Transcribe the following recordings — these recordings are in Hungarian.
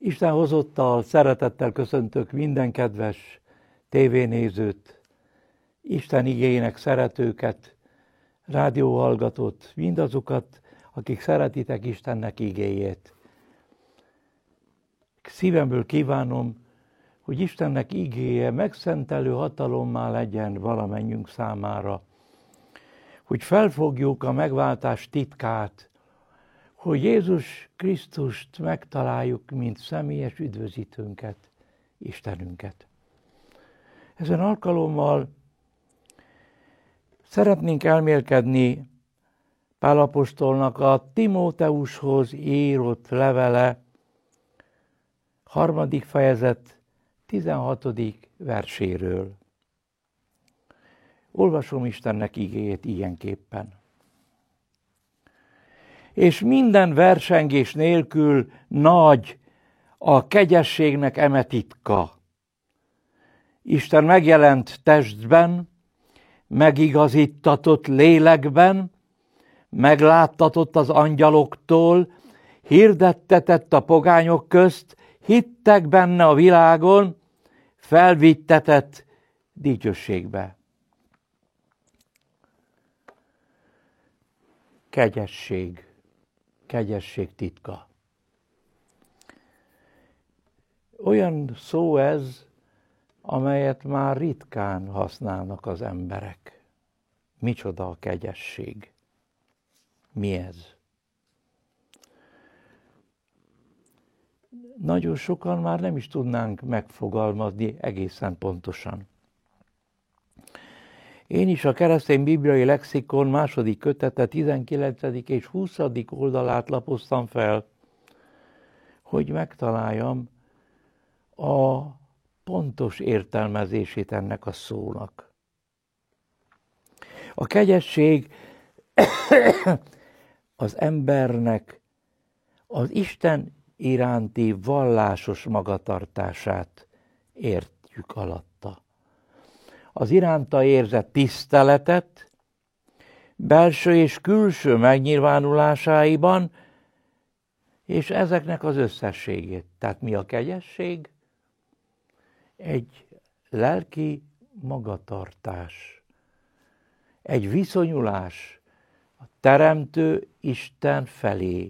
Isten hozottal szeretettel köszöntök minden kedves tévénézőt, Isten igéjének szeretőket, rádióhallgatót, mindazokat, akik szeretitek Istennek igéjét. Szívemből kívánom, hogy Istennek igéje megszentelő hatalommá legyen valamennyünk számára, hogy felfogjuk a megváltás titkát, hogy Jézus Krisztust megtaláljuk, mint személyes üdvözítőnket, Istenünket. Ezen alkalommal szeretnénk elmélkedni Pál apostolnak a Timóteushoz írott levele 3. fejezet 16. verséről. Olvasom Istennek igéjét ilyenképpen. És minden versengés nélkül nagy a kegyességnek eme titka. Isten megjelent testben, megigazítatott lélekben, megláttatott az angyaloktól, hirdettetett a pogányok közt, hittek benne a világon, felvittetett dicsőségbe. Kegyesség titka. Olyan szó ez, amelyet már ritkán használnak az emberek. Micsoda a kegyesség? Mi ez? Nagyon sokan már nem is tudnánk megfogalmazni egészen pontosan. Én is a Keresztény Bibliai Lexikon második kötete 19. és 20. oldalát lapoztam fel, hogy megtaláljam a pontos értelmezését ennek a szónak. A kegyesség az embernek az Isten iránti vallásos magatartását értjük alatta. Az iránta érzett tiszteletet, belső és külső megnyilvánulásáiban, és ezeknek az összességét. Tehát mi a kegyesség? Egy lelki magatartás, egy viszonyulás a Teremtő Isten felé.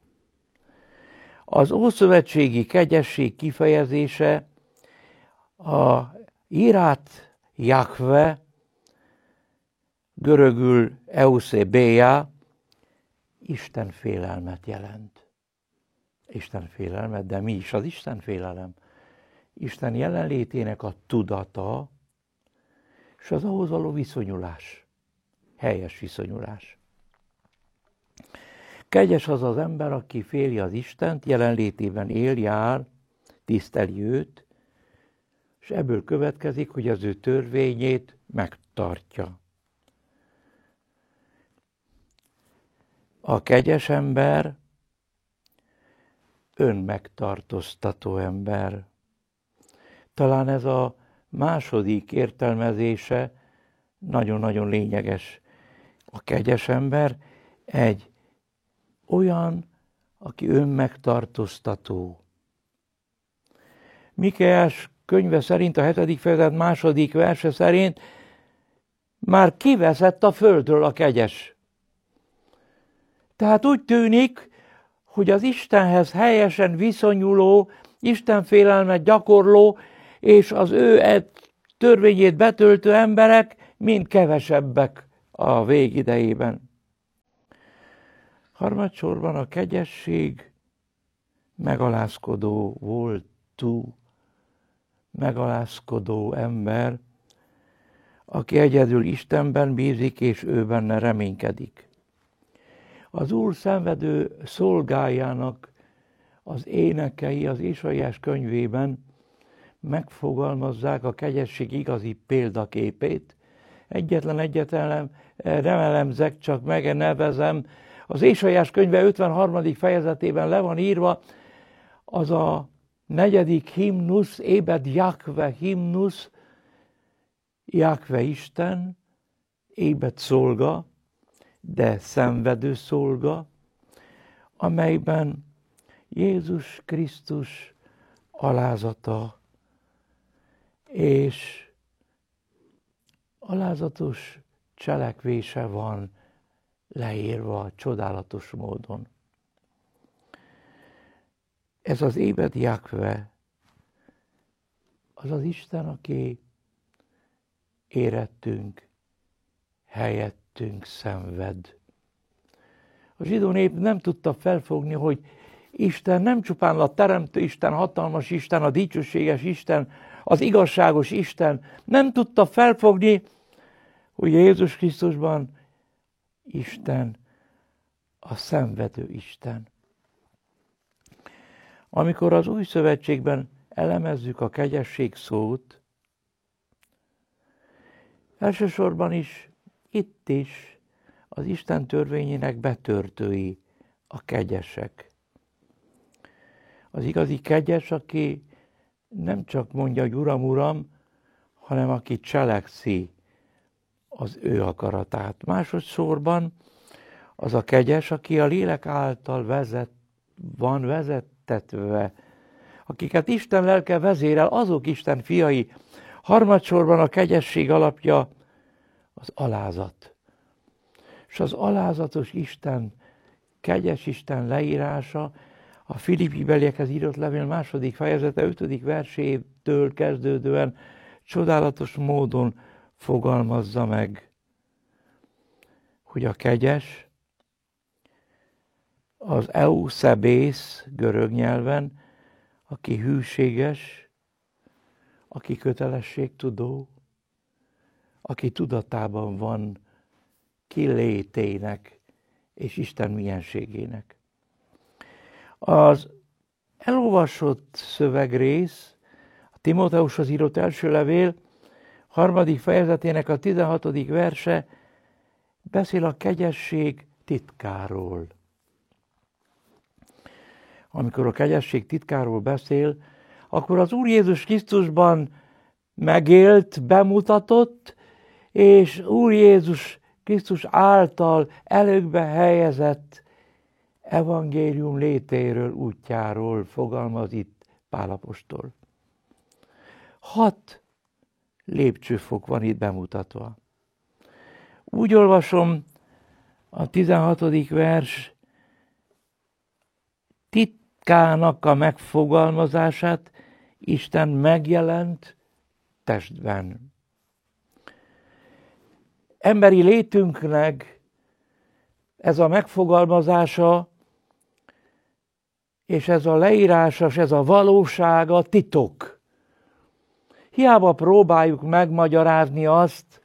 Az ószövetségi kegyesség kifejezése a írát Jahve, görögül eusebéja, Isten félelmet jelent. Isten félelmet, de mi is az Isten félelem? Isten jelenlétének a tudata, és az ahhoz való viszonyulás, helyes viszonyulás. Kegyes az az ember, aki féli az Istent, jelenlétében él, jár, tiszteli őt, és ebből következik, hogy az ő törvényét megtartja. A kegyes ember önmegtartóztató ember. Talán ez a második értelmezése nagyon-nagyon lényeges. A kegyes ember egy olyan, aki önmegtartóztató. Mikéás könyve szerint, a 7. fejezet 2. verse szerint már kiveszett a földről a kegyes. Tehát úgy tűnik, hogy az Istenhez helyesen viszonyuló, Istenfélelmet gyakorló és az ő törvényét betöltő emberek mind kevesebbek a végidejében. Harmadsorban a kegyesség megalázkodó voltú, megalázkodó ember, aki egyedül Istenben bízik, és ő benne reménykedik. Az Úr szenvedő szolgájának az énekei az Ézsaiás könyvében megfogalmazzák a kegyesség igazi példaképét. Nem elemzek, csak megnevezem. Az Ézsaiás könyve 53. fejezetében le van írva az a 4. himnusz, Ébed Jahve himnusz, Jahve Isten, ébed szolga, de szenvedő szolga, amelyben Jézus Krisztus alázata, és alázatos cselekvése van leírva csodálatos módon. Ez az Ébed Jahve, az az Isten, aki érettünk, helyettünk szenved. A zsidó nép nem tudta felfogni, hogy Isten nem csupán a teremtő Isten, hatalmas Isten, a dicsőséges Isten, az igazságos Isten. Nem tudta felfogni, hogy Jézus Krisztusban Isten, a szenvedő Isten. Amikor az Új Szövetségben elemezzük a kegyesség szót, elsősorban is, itt is az Isten törvényének betörtői a kegyesek. Az igazi kegyes, aki nem csak mondja, hogy Uram, Uram, hanem aki cselekszi az ő akaratát. Másodszorban az a kegyes, aki a lélek által van vezettetve, akiket Isten lelke vezérel, azok Isten fiai. Harmadsorban a kegyesség alapja az alázat. És az alázatos Isten, kegyes Isten leírása a Filippi beliekhez írott levél 2. fejezete 5. versétől kezdődően csodálatos módon fogalmazza meg, hogy a kegyes az euszebész görög nyelven, aki hűséges, aki kötelességtudó, aki tudatában van kilétének és Isten mienségének. Az elolvasott szövegrész, a Timóteushoz írott első levél 3. fejezetének a 16. verse beszél a kegyesség titkáról. Amikor a kegyesség titkáról beszél, akkor az Úr Jézus Krisztusban megélt, bemutatott, és Úr Jézus Krisztus által előkbe helyezett evangélium létéről, útjáról fogalmaz itt Pál apostol. 6 lépcsőfok van itt bemutatva. Úgy olvasom a 16. vers titkának a megfogalmazását, Isten megjelent testben. Emberi létünknek ez a megfogalmazása, és ez a leírása, és ez a valósága titok. Hiába próbáljuk megmagyarázni azt,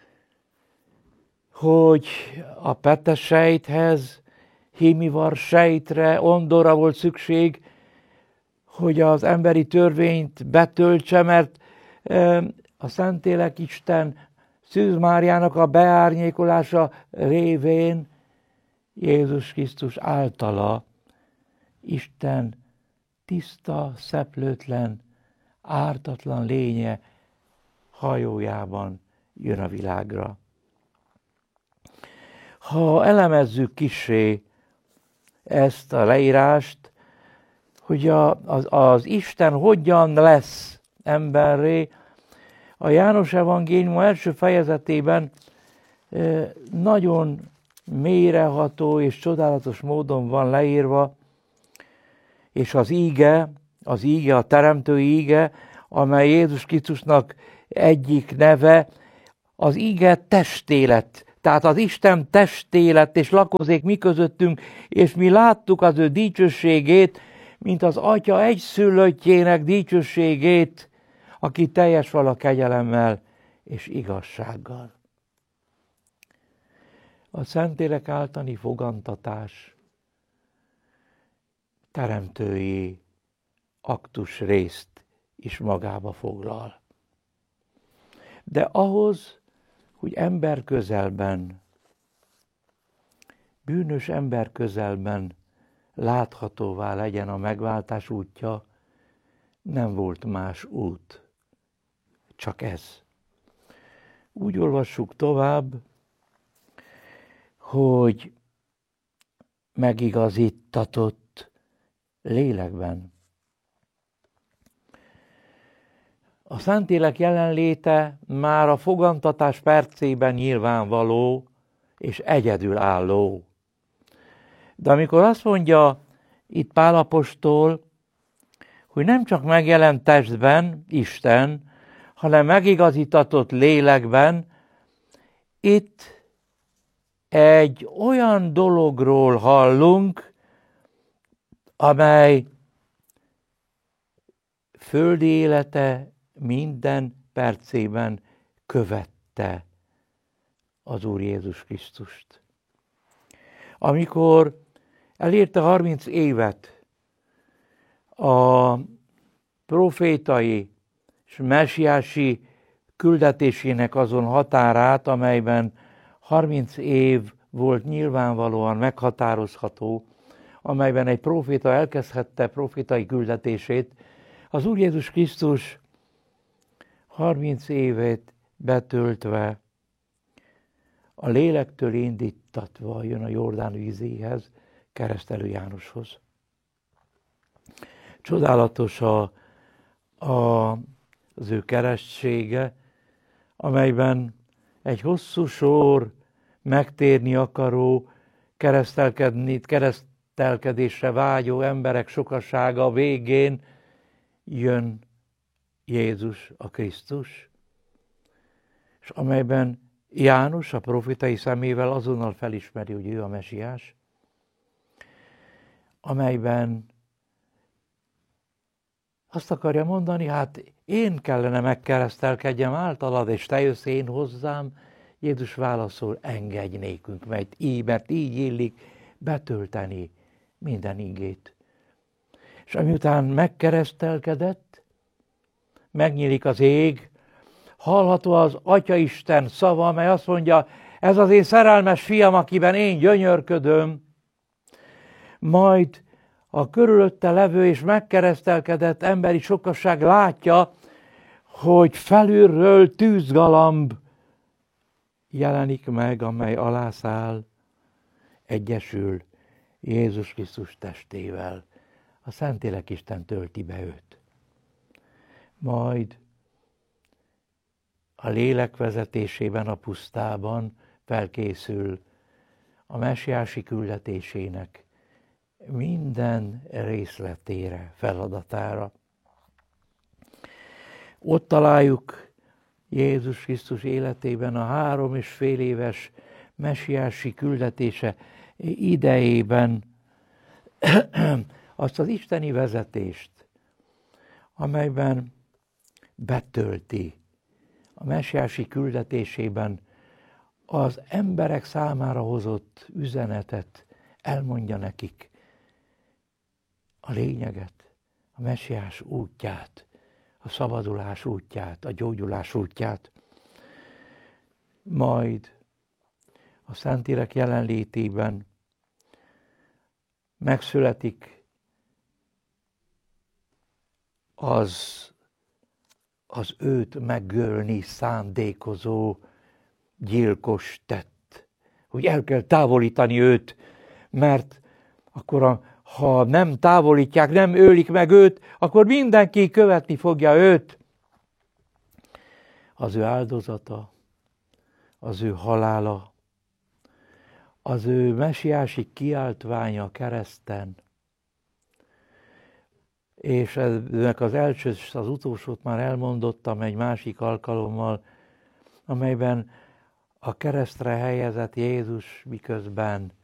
hogy a petesejthez, hímivar sejtre, ondorra volt szükség, hogy az emberi törvényt betöltse, mert a Szentlélek Isten Szűz Máriának a beárnyékolása révén Jézus Krisztus általa Isten tiszta, szeplőtlen, ártatlan lénye hajójában jön a világra. Ha elemezzük kissé ezt a leírást, hogy az Isten hogyan lesz emberré, a János evangélium első fejezetében nagyon mélyreható és csodálatos módon van leírva, és az íge, a teremtői íge, amely Jézus Krisztusnak egyik neve, az íge testélet. Tehát az Isten testélet, és lakozék mi közöttünk, és mi láttuk az ő dicsőségét, mint az Atya egyszülöttjének dicsőségét, aki teljes vala kegyelemmel és igazsággal. A Szentlélek általi fogantatás teremtői aktus részt is magába foglal. De ahhoz, hogy ember közelben, bűnös ember közelben láthatóvá legyen a megváltás útja, nem volt más út, csak ez. Úgy olvassuk tovább, hogy megigazítatott lélekben. A Szentlélek jelenléte már a fogantatás percében nyilvánvaló és egyedülálló. De amikor azt mondja itt Pál apostol, hogy nem csak megjelent testben Isten, hanem megigazítatott lélekben, itt egy olyan dologról hallunk, amely földi élete minden percében követte az Úr Jézus Krisztust. Amikor elérte 30 évet a profétai és mesiási küldetésének azon határát, amelyben 30 év volt nyilvánvalóan meghatározható, amelyben egy proféta elkezdhette profétai küldetését, az Úr Jézus Krisztus 30 évet betöltve, a lélektől indítatva jön a Jordán vízéhez, Keresztelő Jánoshoz. Csodálatos az ő keresztsége, amelyben egy hosszú sor megtérni akaró, keresztelkedésre vágyó emberek sokasága végén jön Jézus a Krisztus, és amelyben János a profétai szemével azonnal felismeri, hogy ő a mesiás, amelyben azt akarja mondani, hát én kellene megkeresztelkedjem általad, és te jössz én hozzám. Jézus válaszol, engedj nékünk, mert így illik betölteni minden igét. És amiután megkeresztelkedett, megnyílik az ég, hallható az Atyaisten szava, amely azt mondja, ez az én szerelmes fiam, akiben én gyönyörködöm. Majd a körülötte levő és megkeresztelkedett emberi sokaság látja, hogy felülről tűzgalamb jelenik meg, amely alászáll, egyesül Jézus Krisztus testével. A Szentlélek Isten tölti be őt. Majd a lélek vezetésében a pusztában felkészül a mesiási küldetésének minden részletére, feladatára. Ott találjuk Jézus Krisztus életében a 3,5 éves mesiási küldetése idejében azt az isteni vezetést, amelyben betölti a mesiási küldetésében az emberek számára hozott üzenetet, elmondja nekik a lényeget, a mesiás útját, a szabadulás útját, a gyógyulás útját. Majd a Szentlélek jelenlétében megszületik az őt megölni szándékozó gyilkos tett, hogy el kell távolítani őt, mert akkor ha nem távolítják, nem ölik meg őt, akkor mindenki követni fogja őt. Az ő áldozata, az ő halála, az ő mesiási kiáltványa a kereszten, és ennek az első, az utolsót már elmondottam egy másik alkalommal, amelyben a keresztre helyezett Jézus miközben